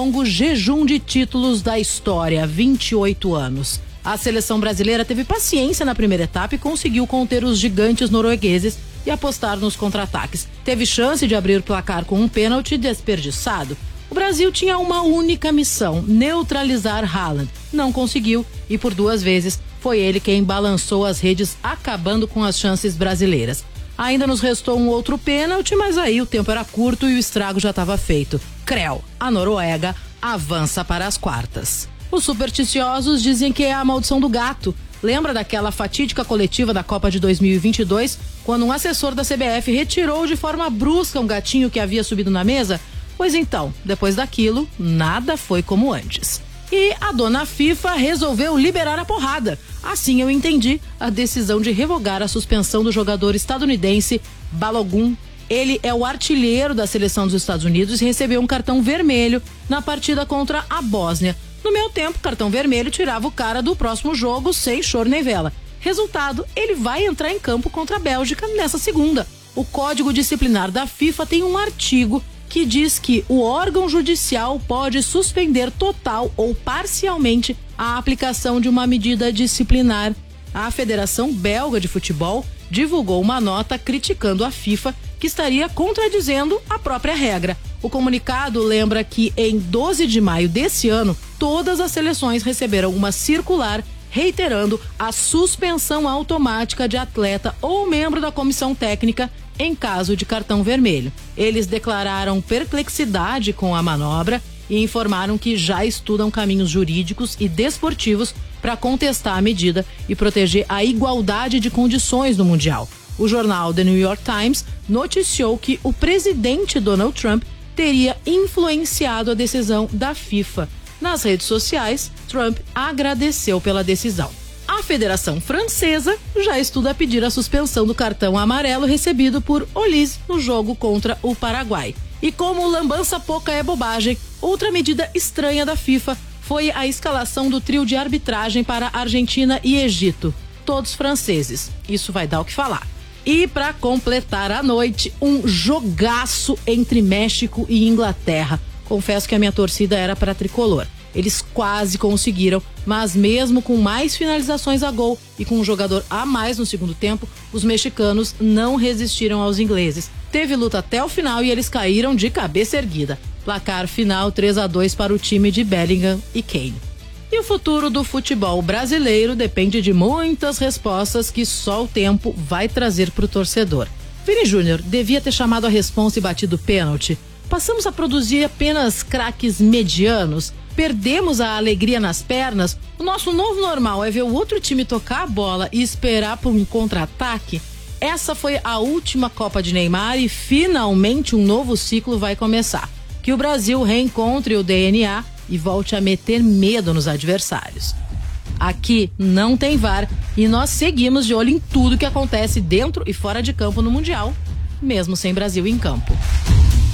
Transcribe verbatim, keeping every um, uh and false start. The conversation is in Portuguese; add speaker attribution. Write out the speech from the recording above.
Speaker 1: longo jejum de títulos da história, vinte e oito anos. A seleção brasileira teve paciência na primeira etapa e conseguiu conter os gigantes noruegueses e apostar nos contra-ataques. Teve chance de abrir o placar com um pênalti desperdiçado. O Brasil tinha uma única missão: neutralizar Haaland. Não conseguiu e por duas vezes foi ele quem balançou as redes, acabando com as chances brasileiras. Ainda nos restou um outro pênalti, mas aí o tempo era curto e o estrago já estava feito. Creu, a Noruega, avança para as quartas. Os supersticiosos dizem que é a maldição do gato. Lembra daquela fatídica coletiva da Copa de dois mil e vinte e dois, quando um assessor da C B F retirou de forma brusca um gatinho que havia subido na mesa? Pois então, depois daquilo, nada foi como antes. E a dona FIFA resolveu liberar a porrada. Assim eu entendi a decisão de revogar a suspensão do jogador estadunidense Balogun. Ele é o artilheiro da seleção dos Estados Unidos e recebeu um cartão vermelho na partida contra a Bósnia. No meu tempo, cartão vermelho tirava o cara do próximo jogo sem choro nem vela. Resultado, ele vai entrar em campo contra a Bélgica nessa segunda. O Código Disciplinar da FIFA tem um artigo que diz que o órgão judicial pode suspender total ou parcialmente a aplicação de uma medida disciplinar. A Federação Belga de Futebol divulgou uma nota criticando a FIFA, que estaria contradizendo a própria regra. O comunicado lembra que em doze de maio desse ano, todas as seleções receberam uma circular reiterando a suspensão automática de atleta ou membro da comissão técnica em caso de cartão vermelho. Eles declararam perplexidade com a manobra e informaram que já estudam caminhos jurídicos e desportivos para contestar a medida e proteger a igualdade de condições no Mundial. O jornal The New York Times noticiou que o presidente Donald Trump teria influenciado a decisão da FIFA. Nas redes sociais, Trump agradeceu pela decisão. A Federação Francesa já estuda pedir a suspensão do cartão amarelo recebido por Olise no jogo contra o Paraguai. E como lambança pouca é bobagem, outra medida estranha da FIFA foi a escalação do trio de arbitragem para Argentina e Egito. Todos franceses. Isso vai dar o que falar. E para completar a noite, um jogaço entre México e Inglaterra. Confesso que a minha torcida era para tricolor. Eles quase conseguiram, mas mesmo com mais finalizações a gol e com um jogador a mais no segundo tempo, os mexicanos não resistiram aos ingleses. Teve luta até o final e eles caíram de cabeça erguida. Placar final três a dois para o time de Bellingham e Kane. E o futuro do futebol brasileiro depende de muitas respostas que só o tempo vai trazer para o torcedor. Vini Júnior devia ter chamado a responsa e batido pênalti. Passamos a produzir apenas craques medianos. Perdemos a alegria nas pernas. O nosso novo normal é ver o outro time tocar a bola e esperar por um contra-ataque. Essa foi a última Copa de Neymar e finalmente um novo ciclo vai começar. Que o Brasil reencontre o D N A e volte a meter medo nos adversários. Aqui não tem V A R e nós seguimos de olho em tudo que acontece dentro e fora de campo no Mundial, mesmo sem Brasil em campo.